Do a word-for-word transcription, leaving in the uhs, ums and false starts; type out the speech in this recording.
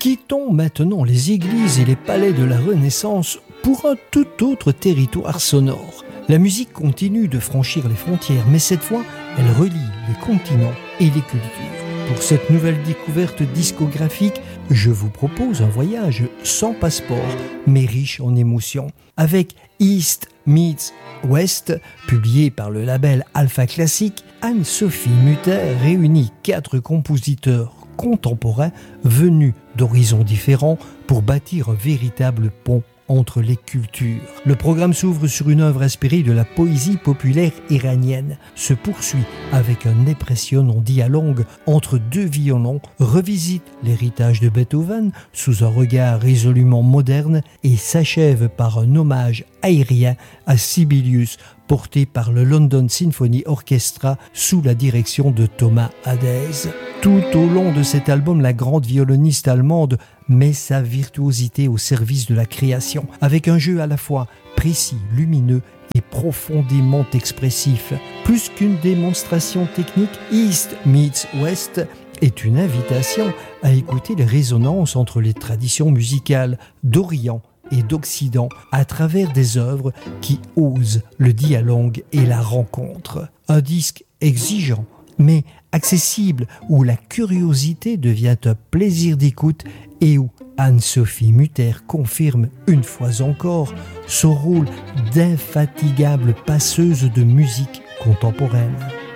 Quittons maintenant les églises et les palais de la Renaissance pour un tout autre territoire sonore. La musique continue de franchir les frontières, mais cette fois, elle relie les continents et les cultures. Pour cette nouvelle découverte discographique, je vous propose un voyage sans passeport, mais riche en émotions. Avec East Meets West, publié par le label Alpha Classic, Anne-Sophie Mutter réunit quatre compositeurs contemporains venus d'horizons différents pour bâtir un véritable pont entre les cultures. Le programme s'ouvre sur une œuvre inspirée de la poésie populaire iranienne, se poursuit avec un impressionnant dialogue entre deux violons, revisite l'héritage de Beethoven sous un regard résolument moderne et s'achève par un hommage aérien à Sibelius, porté par le London Symphony Orchestra sous la direction de Thomas Adès. Tout au long de cet album, la grande violoniste allemande met sa virtuosité au service de la création, avec un jeu à la fois précis, lumineux et profondément expressif. Plus qu'une démonstration technique, East Meets West est une invitation à écouter les résonances entre les traditions musicales d'Orient et d'Occident à travers des œuvres qui osent le dialogue et la rencontre. Un disque exigeant, mais accessible, où la curiosité devient un plaisir d'écoute et où Anne-Sophie Mutter confirme une fois encore son rôle d'infatigable passeuse de musique contemporaine.